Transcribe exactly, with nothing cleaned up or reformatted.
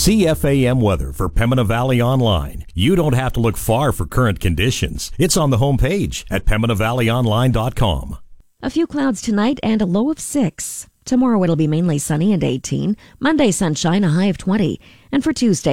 C F A M weather for Pembina Valley Online. You don't have to look far for current conditions. It's on the homepage at pembina valley online dot com. A few clouds tonight and a low of six. Tomorrow it'll be mainly sunny and eighteen. Monday sunshine, a high of twenty. And for Tuesday,